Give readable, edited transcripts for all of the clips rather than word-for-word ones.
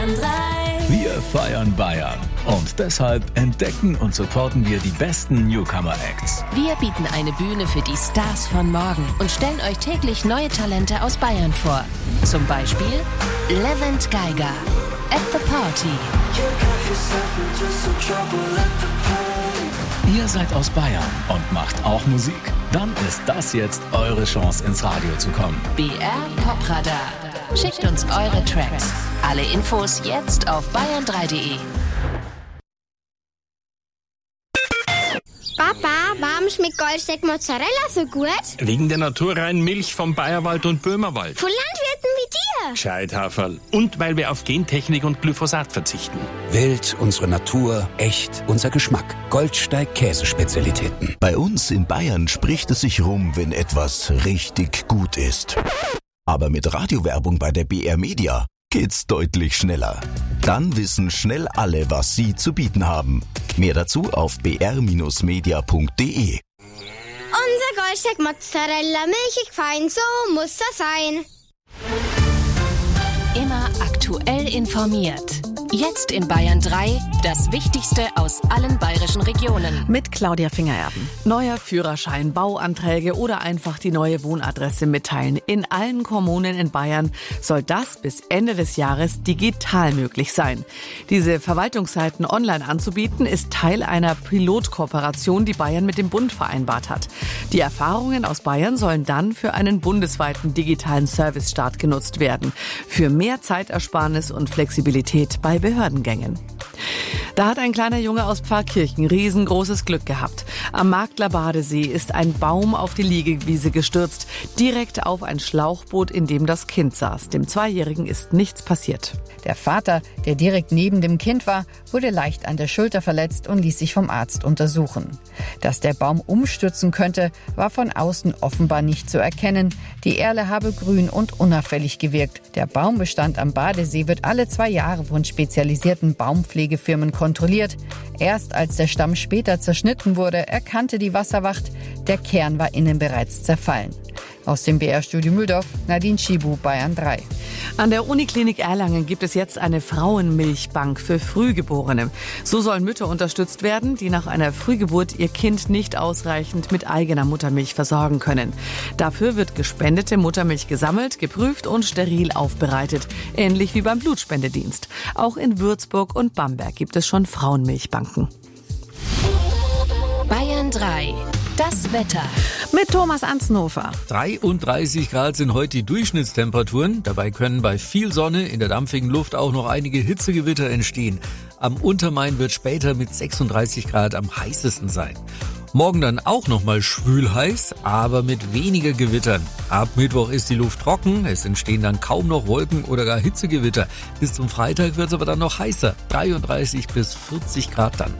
Wir feiern Bayern und deshalb entdecken und supporten wir die besten Newcomer-Acts. Wir bieten eine Bühne für die Stars von morgen und stellen euch täglich neue Talente aus Bayern vor. Zum Beispiel Levent Geiger, At the Party. Ihr seid aus Bayern und macht auch Musik. Dann ist das jetzt eure Chance, ins Radio zu kommen. BR Popradar. Schickt uns eure Tracks. Alle Infos jetzt auf bayern3.de. Papa, warum schmeckt Goldsteak Mozzarella so gut? Wegen der naturreinen Milch vom Bayerwald und Böhmerwald. Von Landwirten wie dir. Scheithaferl. Und weil wir auf Gentechnik und Glyphosat verzichten. Wild, unsere Natur, echt, unser Geschmack. Goldsteig Käsespezialitäten. Bei uns in Bayern spricht es sich rum, wenn etwas richtig gut ist. Aber mit Radiowerbung bei der BR Media geht's deutlich schneller. Dann wissen schnell alle, was sie zu bieten haben. Mehr dazu auf br-media.de. Unser Goldsteak Mozzarella, milchig fein, so muss das sein. Immer aktuell informiert. Jetzt in Bayern 3, das Wichtigste aus allen bayerischen Regionen. Mit Claudia Fingererben. Neuer Führerschein, Bauanträge oder einfach die neue Wohnadresse mitteilen. In allen Kommunen in Bayern soll das bis Ende des Jahres digital möglich sein. Diese Verwaltungsseiten online anzubieten, ist Teil einer Pilotkooperation, die Bayern mit dem Bund vereinbart hat. Die Erfahrungen aus Bayern sollen dann für einen bundesweiten digitalen Servicestart genutzt werden. Für mehr Zeitersparnis und Flexibilität bei Behördengängen. Da hat ein kleiner Junge aus Pfarrkirchen riesengroßes Glück gehabt. Am Marktler Badesee ist ein Baum auf die Liegewiese gestürzt, direkt auf ein Schlauchboot, in dem das Kind saß. Dem Zweijährigen ist nichts passiert. Der Vater, der direkt neben dem Kind war, wurde leicht an der Schulter verletzt und ließ sich vom Arzt untersuchen. Dass der Baum umstürzen könnte, war von außen offenbar nicht zu erkennen. Die Erle habe grün und unauffällig gewirkt. Der Baumbestand am Badesee wird alle 2 Jahre von spezialisierten Baumpflegefirmen kontrolliert. Erst als der Stamm später zerschnitten wurde, erkannte die Wasserwacht, der Kern war innen bereits zerfallen. Aus dem BR-Studio Mühldorf, Nadine Schibu, Bayern 3. An der Uniklinik Erlangen gibt es jetzt eine Frauenmilchbank für Frühgeborene. So sollen Mütter unterstützt werden, die nach einer Frühgeburt ihr Kind nicht ausreichend mit eigener Muttermilch versorgen können. Dafür wird gespendete Muttermilch gesammelt, geprüft und steril aufbereitet. Ähnlich wie beim Blutspendedienst. Auch in Würzburg und Bamberg gibt es schon Frauenmilchbanken. Bayern 3. Das Wetter. Mit Thomas Ansnofer. 33 Grad sind heute die Durchschnittstemperaturen. Dabei können bei viel Sonne in der dampfigen Luft auch noch einige Hitzegewitter entstehen. Am Untermain wird später mit 36 Grad am heißesten sein. Morgen dann auch nochmal schwül heiß, aber mit weniger Gewittern. Ab Mittwoch ist die Luft trocken, es entstehen dann kaum noch Wolken oder gar Hitzegewitter. Bis zum Freitag wird es aber dann noch heißer, 33 bis 40 Grad dann.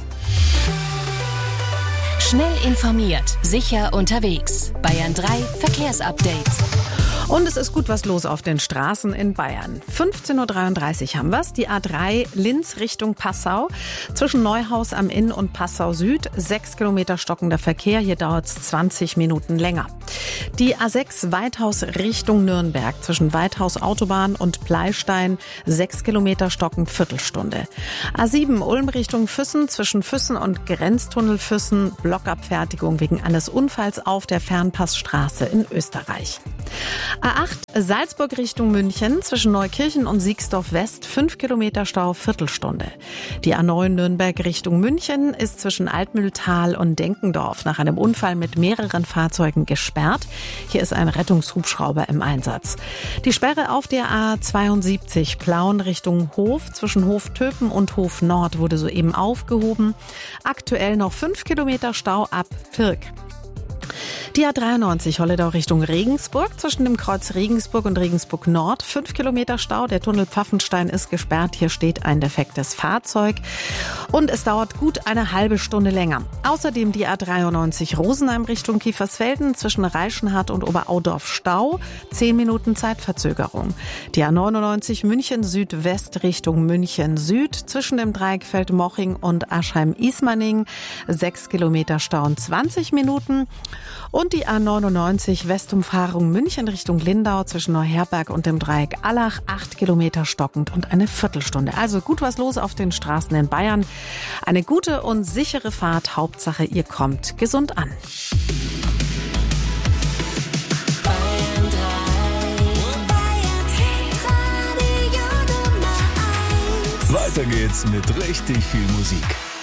Schnell informiert, sicher unterwegs. Bayern 3 Verkehrsupdate. Und es ist gut was los auf den Straßen in Bayern. 15.33 Uhr haben wir's. Die A3 Linz Richtung Passau. Zwischen Neuhaus am Inn und Passau Süd. 6 Kilometer stockender Verkehr. Hier dauert's 20 Minuten länger. Die A6 Weithaus Richtung Nürnberg. Zwischen Weithaus Autobahn und Pleistein. 6 Kilometer stockend, Viertelstunde. A7 Ulm Richtung Füssen. Zwischen Füssen und Grenztunnel Füssen. Blockabfertigung wegen eines Unfalls auf der Fernpassstraße in Österreich. A8 Salzburg Richtung München, zwischen Neukirchen und Siegsdorf West, 5 Kilometer Stau, Viertelstunde. Die A9 Nürnberg Richtung München ist zwischen Altmühltal und Denkendorf nach einem Unfall mit mehreren Fahrzeugen gesperrt. Hier ist ein Rettungshubschrauber im Einsatz. Die Sperre auf der A72 Plauen Richtung Hof, zwischen Hof-Töpen und Hof Nord wurde soeben aufgehoben. Aktuell noch 5 Kilometer Stau ab Pirk. Die A93 Holledau Richtung Regensburg, zwischen dem Kreuz Regensburg und Regensburg Nord, 5 Kilometer Stau. Der Tunnel Pfaffenstein ist gesperrt. Hier steht ein defektes Fahrzeug. Und es dauert gut eine halbe Stunde länger. Außerdem die A93 Rosenheim Richtung Kiefersfelden, zwischen Reichenhart und Oberaudorf Stau, 10 Minuten Zeitverzögerung. Die A99 München Südwest Richtung München Süd, zwischen dem Dreieck Feldmoching und Aschheim-Ismaning, 6 Kilometer Stau und 20 Minuten. Und die A99 Westumfahrung München Richtung Lindau zwischen Neuherberg und dem Dreieck Allach, 8 Kilometer stockend und eine Viertelstunde. Also gut was los auf den Straßen in Bayern. Eine gute und sichere Fahrt. Hauptsache, ihr kommt gesund an. Weiter geht's mit richtig viel Musik.